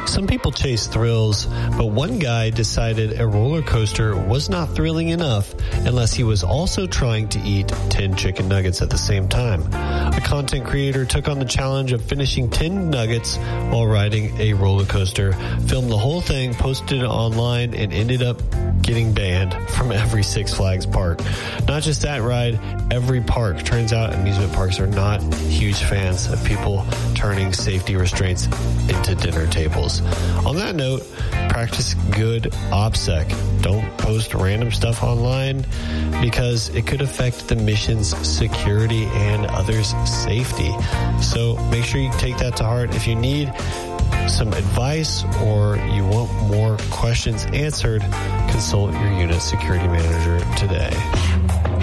Some people chase thrills, but one guy decided a roller coaster was not thrilling enough unless he was also trying to eat 10 chicken nuggets at the same time. A content creator took on the challenge of finishing 10 nuggets while riding a roller coaster, filmed the whole thing, posted it online, and ended up getting banned from every Six Flags park. Not just that ride, every park. Turns out amusement parks are not huge fans of people turning safety restraints into dinner tables. On that note, practice good OPSEC. Don't post random stuff online because it could affect the mission's security and others' safety. So make sure you take that to heart. If you need some advice or you want more questions answered, consult your unit security manager today.